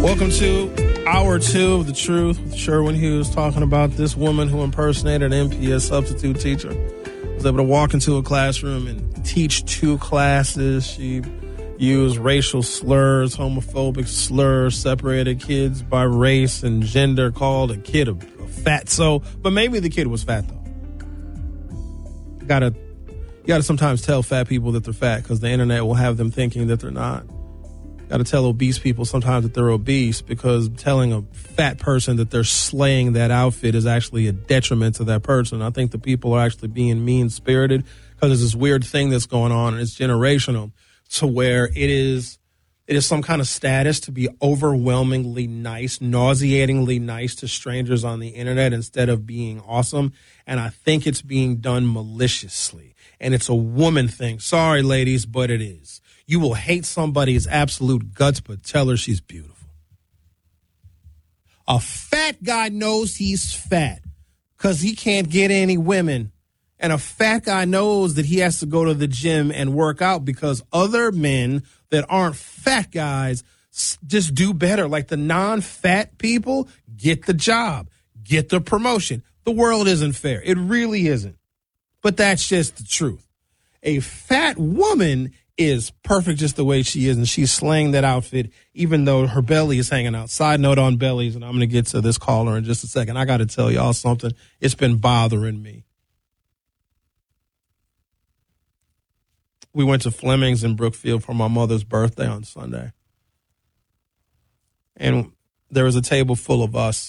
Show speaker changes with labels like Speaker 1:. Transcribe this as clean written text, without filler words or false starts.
Speaker 1: Welcome to Hour 2 of The Truth with Sherwin Hughes, talking about this woman who impersonated an NPS substitute teacher. Was able to walk into a classroom and teach 2 classes. She used racial slurs, homophobic slurs, separated kids by race and gender, called a kid a fatso. But maybe the kid was fat, though. You gotta sometimes tell fat people that they're fat because the internet will have them thinking that they're not. Got to tell obese people sometimes that they're obese because telling a fat person that they're slaying that outfit is actually a detriment to that person. I think the people are actually being mean-spirited because there's this weird thing that's going on, and it's generational, to where it is some kind of status to be overwhelmingly nice, nauseatingly nice to strangers on the internet instead of being awesome. And I think it's being done maliciously. And it's a woman thing. Sorry, ladies, but it is. You will hate somebody's absolute guts, but tell her she's beautiful. A fat guy knows he's fat because he can't get any women. And a fat guy knows that he has to go to the gym and work out because other men that aren't fat guys just do better. Like the non-fat people get the job, get the promotion. The world isn't fair. It really isn't. But that's just the truth. A fat woman is perfect just the way she is, and she's slaying that outfit even though her belly is hanging out. Side note on bellies, and I'm going to get to this caller in just a second. I got to tell y'all something. It's been bothering me. We went to Fleming's in Brookfield for my mother's birthday on Sunday. And there was a table full of us.